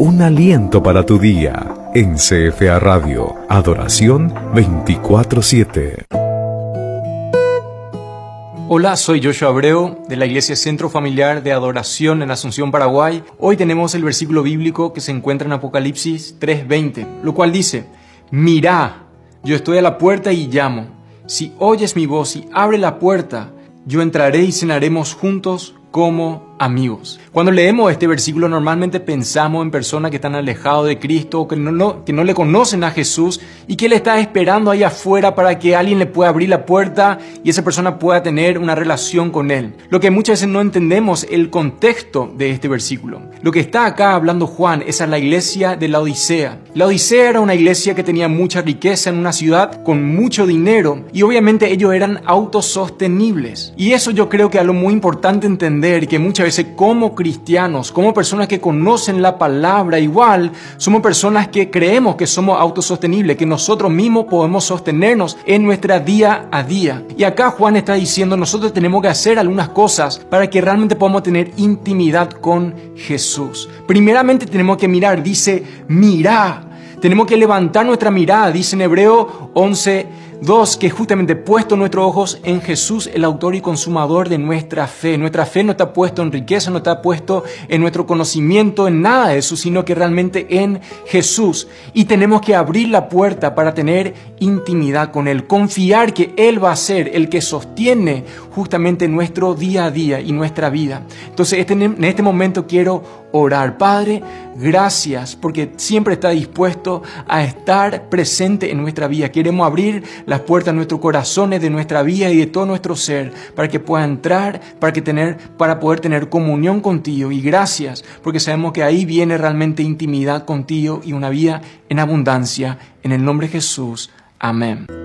un aliento para tu día. En CFA Radio, Adoración 24/7. Hola, soy Joshua Abreu de la Iglesia Centro Familiar de Adoración en Asunción, Paraguay. Hoy tenemos el versículo bíblico que se encuentra en Apocalipsis 3:20, lo cual dice: Mirá, yo estoy a la puerta y llamo. Si oyes mi voz y abre la puerta, yo entraré y cenaremos juntos como amigos. Cuando leemos este versículo normalmente pensamos en personas que están alejados de Cristo o que no le conocen a Jesús y que Él está esperando ahí afuera para que alguien le pueda abrir la puerta y esa persona pueda tener una relación con Él. Lo que muchas veces no entendemos el contexto de este versículo. Lo que está acá hablando Juan es a la iglesia de la Odisea. La Odisea era una iglesia que tenía mucha riqueza en una ciudad con mucho dinero y obviamente ellos eran autosostenibles. Y eso yo creo que es algo muy importante entender y que muchas veces como cristianos, como personas que conocen la palabra igual, somos personas que creemos que somos autosostenibles, que nosotros mismos podemos sostenernos en nuestra día a día. Y acá Juan está diciendo, nosotros tenemos que hacer algunas cosas para que realmente podamos tener intimidad con Jesús. Primeramente tenemos que mirar, dice, mirá. Tenemos que levantar nuestra mirada, dice en Hebreo 11:2, que justamente puesto nuestros ojos en Jesús, el autor y consumador de nuestra fe. Nuestra fe no está puesto en riqueza, no está puesto en nuestro conocimiento, en nada de eso, sino que realmente en Jesús. Y tenemos que abrir la puerta para tener intimidad con Él, confiar que Él va a ser el que sostiene justamente nuestro día a día y nuestra vida. Entonces en este momento quiero orar. Padre, gracias porque siempre está dispuesto a estar presente en nuestra vida. Queremos abrir las puertas de nuestros corazones, de nuestra vida y de todo nuestro ser para que pueda entrar, para poder tener comunión contigo. Y gracias porque sabemos que ahí viene realmente intimidad contigo y una vida en abundancia. En el nombre de Jesús. Amén.